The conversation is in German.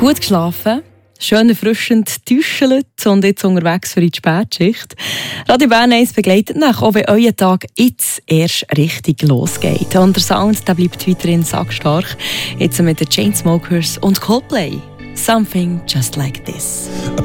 Gut geschlafen, schön erfrischend getäuschelt und jetzt unterwegs für die Spätschicht. Radio Bern 1 begleitet nach, auch wenn euer Tag jetzt erst richtig losgeht. Und der Sound der bleibt weiterhin sackstark. Jetzt mit den Chainsmokers und Coldplay. Something just like this.